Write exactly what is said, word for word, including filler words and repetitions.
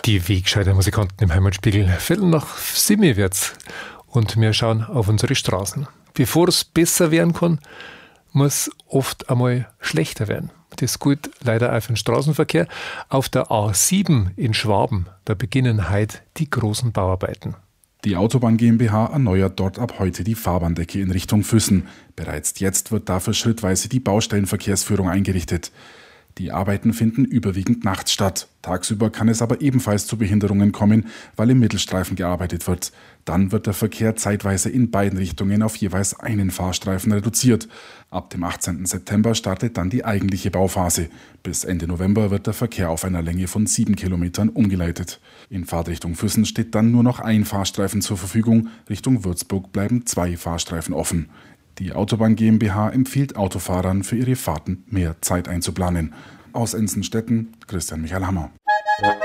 Die Wegscheider Musikanten im Heimatspiegel. Viertel nach sieben wird's. Und wir schauen auf unsere Straßen. Bevor es besser werden kann, muss oft einmal schlechter werden. Das gilt leider auch für den Straßenverkehr. Auf der A sieben in Schwaben, da beginnen heute die großen Bauarbeiten. Die Autobahn GmbH erneuert dort ab heute die Fahrbahndecke in Richtung Füssen. Bereits jetzt wird dafür schrittweise die Baustellenverkehrsführung eingerichtet. Die Arbeiten finden überwiegend nachts statt. Tagsüber kann es aber ebenfalls zu Behinderungen kommen, weil im Mittelstreifen gearbeitet wird. Dann wird der Verkehr zeitweise in beiden Richtungen auf jeweils einen Fahrstreifen reduziert. Ab dem achtzehnten September startet dann die eigentliche Bauphase. Bis Ende November wird der Verkehr auf einer Länge von sieben Kilometern umgeleitet. In Fahrtrichtung Füssen steht dann nur noch ein Fahrstreifen zur Verfügung. Richtung Würzburg bleiben zwei Fahrstreifen offen. Die Autobahn GmbH empfiehlt Autofahrern, für ihre Fahrten mehr Zeit einzuplanen. Aus Enzenstetten, Christian Michael Hammer.